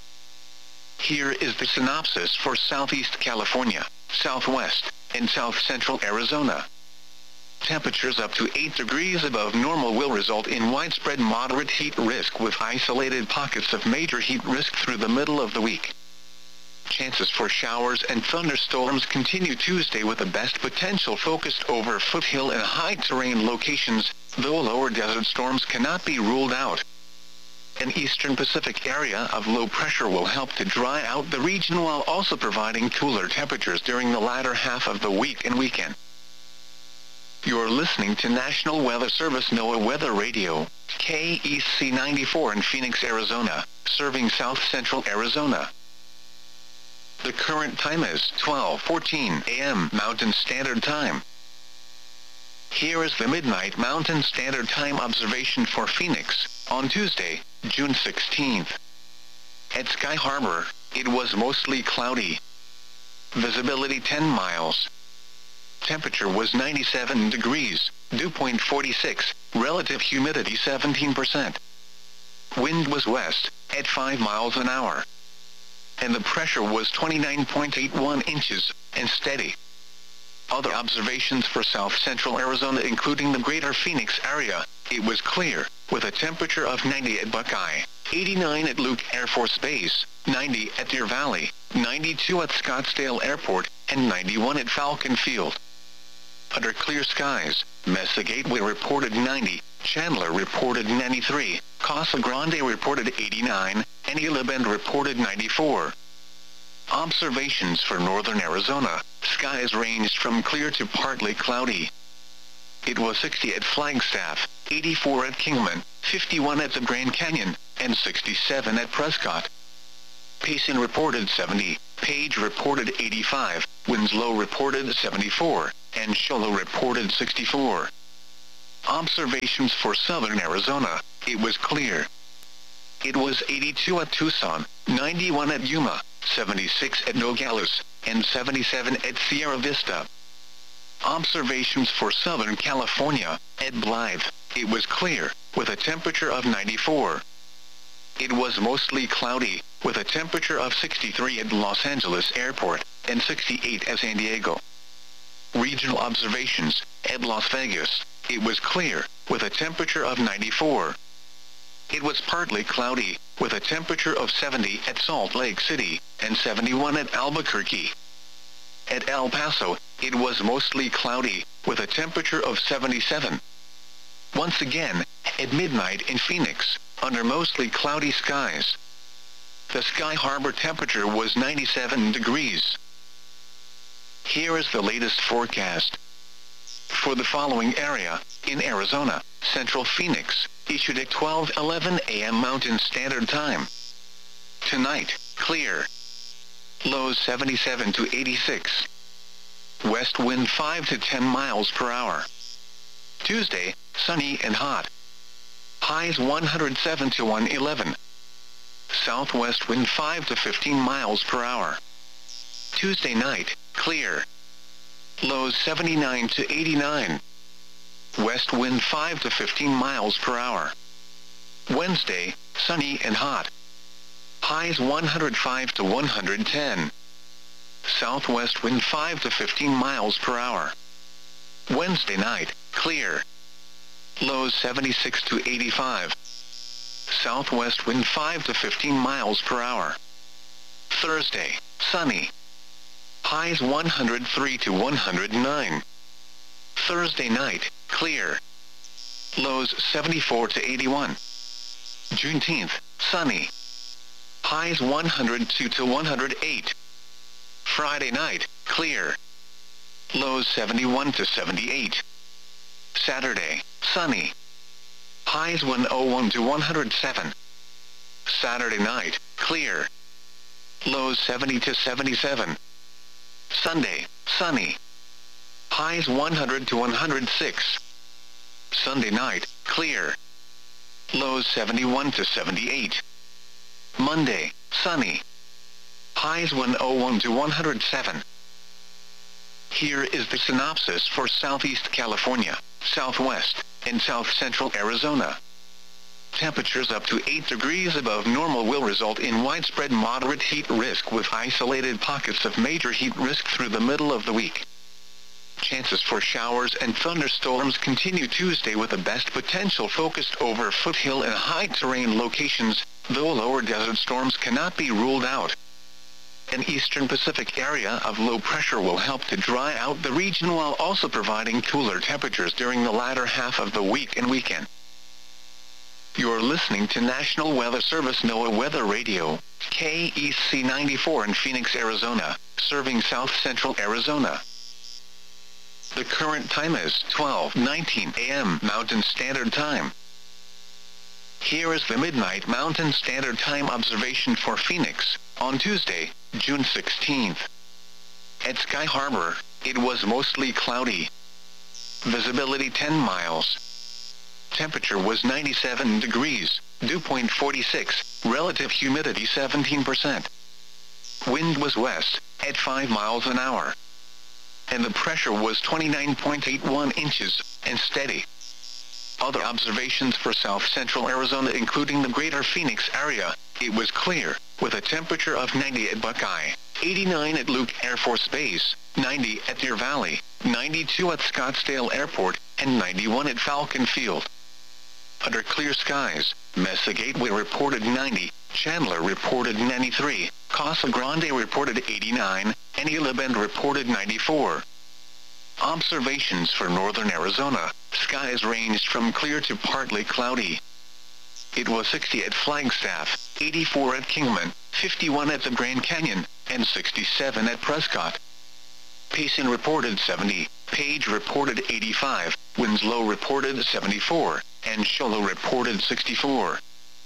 Here is the synopsis for Southeast California, Southwest, and South Central Arizona. Temperatures up to eight degrees above normal will result in widespread moderate heat risk with isolated pockets of major heat risk through the middle of the week. Chances for showers and thunderstorms continue Tuesday with the best potential focused over foothill and high terrain locations, though lower desert storms cannot be ruled out. An eastern Pacific area of low pressure will help to dry out the region while also providing cooler temperatures during the latter half of the week and weekend. You're listening to National Weather Service NOAA Weather Radio, K E C ninety-four in Phoenix, Arizona, serving South Central Arizona. The current time is twelve fourteen a m Mountain Standard Time. Here is the Midnight Mountain Standard Time observation for Phoenix, on Tuesday, June sixteenth. At Sky Harbor, it was mostly cloudy. Visibility ten miles. Temperature was ninety-seven degrees, dew point forty-six, relative humidity seventeen percent. Wind was west, at five miles an hour. And the pressure was twenty-nine point eight one inches, and steady. Other observations for South Central Arizona including the greater Phoenix area, it was clear, with a temperature of ninety at Buckeye, eighty-nine at Luke Air Force Base, ninety at Deer Valley, ninety-two at Scottsdale Airport, and ninety-one at Falcon Field. Under clear skies, Mesa Gateway reported ninety, Chandler reported ninety-three, Casa Grande reported eighty-nine, and Isla Bend reported ninety-four. Observations for northern Arizona, skies ranged from clear to partly cloudy. It was sixty at Flagstaff, eighty-four at Kingman, fifty-one at the Grand Canyon, and and sixty-seven at Prescott. Payson reported seventy, Page reported eighty-five, Winslow reported seventy-four, and Show Low reported sixty-four. Observations for southern Arizona, it was clear. It was eighty-two at Tucson, ninety-one at Yuma, seventy-six at Nogales, and seventy-seven at Sierra Vista. Observations for Southern California, at Blythe, it was clear, with a temperature of ninety-four. It was mostly cloudy, with a temperature of sixty-three at Los Angeles Airport, and sixty-eight at San Diego. Regional observations, at Las Vegas, it was clear, with a temperature of ninety-four. It was partly cloudy, with a temperature of seventy at Salt Lake City, and seventy-one at Albuquerque. At El Paso, it was mostly cloudy, with a temperature of seventy-seven. Once again, at midnight in Phoenix, under mostly cloudy skies, the Sky Harbor temperature was ninety-seven degrees. Here is the latest forecast. For the following area, in Arizona, Central Phoenix, issued at twelve eleven a m Mountain Standard Time. Tonight, clear. Lows seventy-seven to eighty-six. West wind five to ten miles per hour. Tuesday, sunny and hot. Highs one hundred seven to one eleven. Southwest wind five to fifteen miles per hour. Tuesday night, clear. Lows seventy-nine to eighty-nine. West wind five to fifteen miles per hour. Wednesday, sunny and hot. Highs one hundred five to one hundred ten. Southwest wind five to fifteen miles per hour. Wednesday night, clear. Lows seventy-six to eighty-five. Southwest wind five to fifteen miles per hour. Thursday, sunny. Highs one hundred three to one hundred nine. Thursday night, clear. Lows seventy-four to eighty-one. Juneteenth, sunny. Highs one hundred two to one hundred eight. Friday night, clear. Lows seventy-one to seventy-eight. Saturday, sunny. Highs one oh one to one hundred seven. Saturday night, clear. Lows seventy to seventy-seven. Sunday, sunny. Highs one hundred to one hundred six. Sunday night, clear. Lows seventy-one to seventy-eight. Monday, sunny. Highs one oh one to one hundred seven. Here is the synopsis for Southeast California, Southwest, and South Central Arizona. Temperatures up to eight degrees above normal will result in widespread moderate heat risk with isolated pockets of major heat risk through the middle of the week. Chances for showers and thunderstorms continue Tuesday with the best potential focused over foothill and high terrain locations, though lower desert storms cannot be ruled out. An eastern Pacific area of low pressure will help to dry out the region while also providing cooler temperatures during the latter half of the week and weekend. You're listening to National Weather Service NOAA Weather Radio, K E C ninety-four in Phoenix, Arizona, serving South Central Arizona. The current time is twelve nineteen a m Mountain Standard Time. Here is the Midnight Mountain Standard Time observation for Phoenix, on Tuesday, June sixteenth. At Sky Harbor, it was mostly cloudy. Visibility ten miles. Temperature was ninety-seven degrees, dew point forty-six, relative humidity seventeen percent. Wind was west, at five miles an hour. And the pressure was twenty-nine point eight one inches, and steady. Other observations for South Central Arizona including the greater Phoenix area, it was clear, with a temperature of ninety at Buckeye, eighty-nine at Luke Air Force Base, ninety at Deer Valley, ninety-two at Scottsdale Airport, and ninety-one at Falcon Field. Under clear skies, Mesa Gateway reported ninety, Chandler reported ninety-three, Casa Grande reported eighty-nine, and Isla Bend reported ninety-four. Observations for northern Arizona, skies ranged from clear to partly cloudy. It was sixty at Flagstaff, eighty-four at Kingman, fifty-one at the Grand Canyon, and sixty-seven at Prescott. Payson reported seventy, Page reported eighty-five, Winslow reported seventy-four, and Show Low reported sixty-four.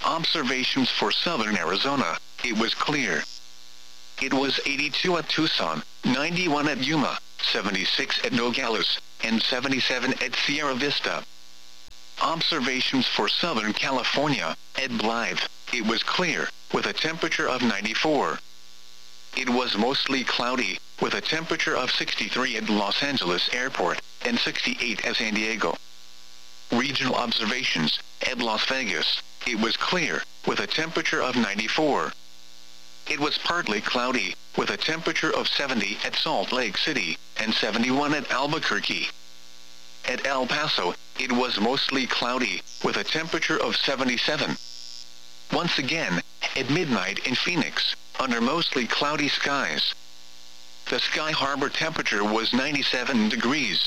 Observations for southern Arizona, it was clear. It was eighty-two at Tucson, ninety-one at Yuma, seventy-six at Nogales, and seventy-seven at Sierra Vista. Observations for Southern California, at Blythe, it was clear, with a temperature of ninety-four. It was mostly cloudy, with a temperature of sixty-three at Los Angeles Airport, and sixty-eight at San Diego. Regional observations, at Las Vegas, it was clear, with a temperature of ninety-four. It was partly cloudy, with a temperature of seventy at Salt Lake City, and seventy-one at Albuquerque. At El Paso, it was mostly cloudy, with a temperature of seventy-seven. Once again, at midnight in Phoenix, under mostly cloudy skies, the Sky Harbor temperature was ninety-seven degrees.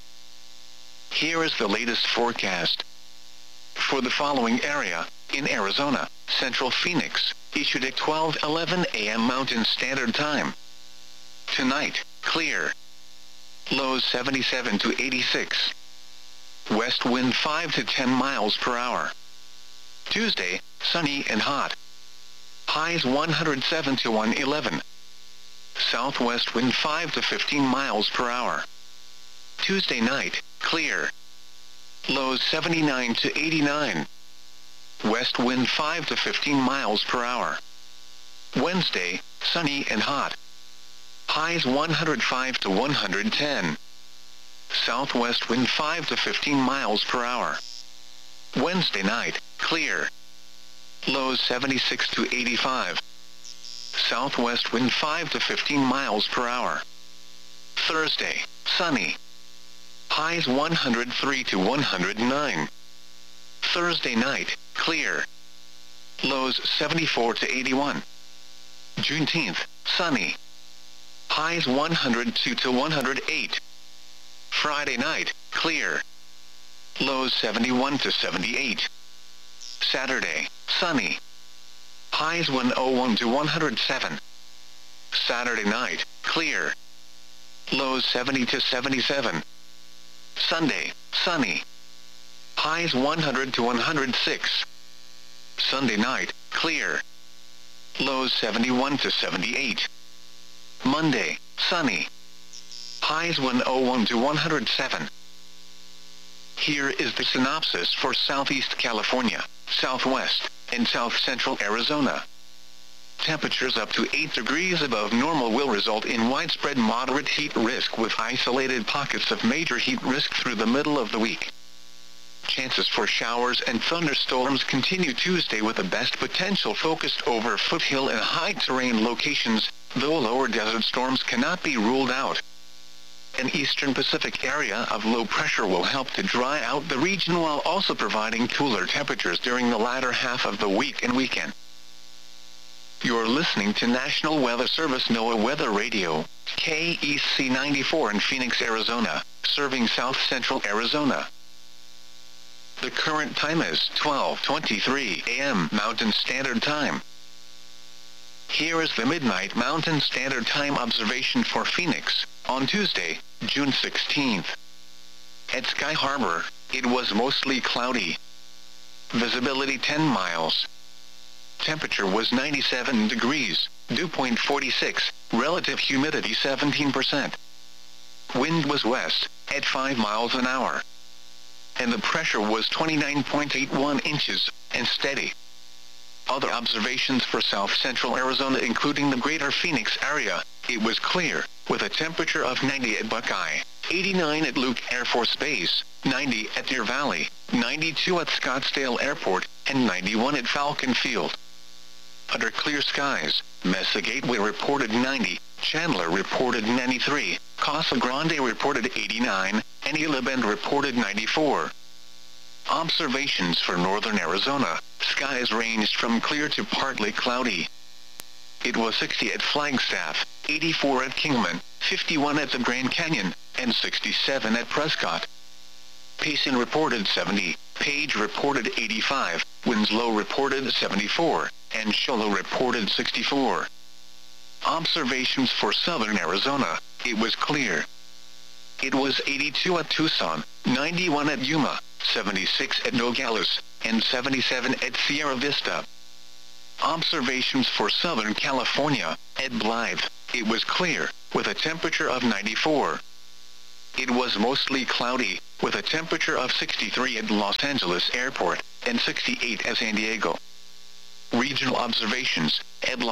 Here is the latest forecast. For the following area, in Arizona, Central Phoenix, issued at twelve eleven a m Mountain Standard Time. Tonight, clear. Lows seventy-seven to eighty-six. West wind five to ten miles per hour. Tuesday, sunny and hot. Highs one hundred seven to one eleven. Southwest wind five to fifteen miles per hour. Tuesday night, clear. Lows seventy-nine to eighty-nine. West wind five to fifteen miles per hour. Wednesday, sunny and hot. Highs one hundred five to one hundred ten. Southwest wind five to fifteen miles per hour. Wednesday night, clear. Lows seventy-six to eighty-five. Southwest wind five to fifteen miles per hour. Thursday, sunny. Highs one hundred three to one hundred nine. Thursday night, clear. Lows seventy-four to eighty-one. Juneteenth, sunny. Highs one hundred two to one hundred eight. Friday night, clear. Lows seventy-one to seventy-eight. Saturday, sunny. Highs one oh one to one hundred seven. Saturday night, clear. Lows seventy to seventy-seven. Sunday, sunny. Highs one hundred to one hundred six. Sunday night, clear. Lows seventy-one to seventy-eight. Monday, sunny. Highs one oh one to one hundred seven. Here is the synopsis for Southeast California, Southwest, and South Central Arizona. Temperatures up to eight degrees above normal will result in widespread moderate heat risk with isolated pockets of major heat risk through the middle of the week. Chances for showers and thunderstorms continue Tuesday with the best potential focused over foothill and high terrain locations, though lower desert storms cannot be ruled out. An eastern Pacific area of low pressure will help to dry out the region while also providing cooler temperatures during the latter half of the week and weekend. You're listening to National Weather Service NOAA Weather Radio, K E C ninety-four in Phoenix, Arizona, serving South Central Arizona. The current time is twelve twenty-three a m Mountain Standard Time. Here is the Midnight Mountain Standard Time observation for Phoenix, on Tuesday, June sixteenth. At Sky Harbor, it was mostly cloudy. Visibility ten miles. Temperature was ninety-seven degrees, dew point forty-six, relative humidity seventeen percent. Wind was west, at five miles an hour. And the pressure was twenty-nine point eight one inches, and steady. Other observations for South Central Arizona including the greater Phoenix area, it was clear, with a temperature of ninety at Buckeye, eighty-nine at Luke Air Force Base, ninety at Deer Valley, ninety-two at Scottsdale Airport, and ninety-one at Falcon Field. Under clear skies, Mesa Gateway reported ninety, Chandler reported ninety-three, Casa Grande reported eighty-nine, and Isla Bend reported ninety-four. Observations for northern Arizona, skies ranged from clear to partly cloudy. It was sixty at Flagstaff, eighty-four at Kingman, fifty-one at the Grand Canyon, and sixty-seven at Prescott. Payson reported seventy, Page reported eighty-five, Winslow reported seventy-four, and Show Low reported sixty-four. Observations for southern Arizona, it was clear. It was eighty-two at Tucson, ninety-one at Yuma, seventy-six at Nogales, and seventy-seven at Sierra Vista. Observations for Southern California. At Blythe, it was clear, with a temperature of ninety-four. It was mostly cloudy, with a temperature of sixty-three at Los Angeles Airport, and sixty-eight at San Diego. Regional observations. At Los